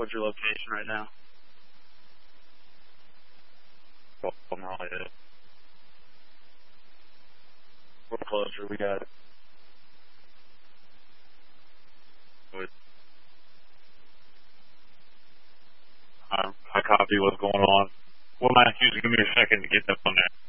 What's your location right now? Well, no, it is. We're closer. We got it. I copy what's going on. Well, Matthews, give me a second to get up on there.